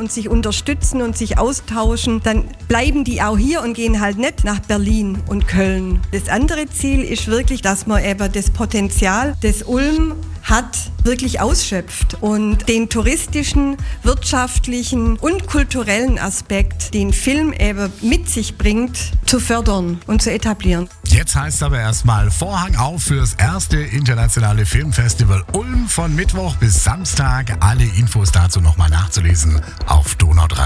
und sich unterstützen und sich austauschen, dann bleiben die auch hier und gehen halt nicht nach Berlin und Köln. Das andere Ziel ist wirklich, dass man eben das Potenzial, das Ulm hat, wirklich ausschöpft und den touristischen, wirtschaftlichen und kulturellen Aspekt, den Film eben mit sich bringt, zu fördern und zu etablieren. Jetzt heißt aber erstmal Vorhang auf fürs erste internationale Filmfestival Ulm von Mittwoch bis Samstag. Alle Infos dazu nochmal nachzulesen auf Donau 3.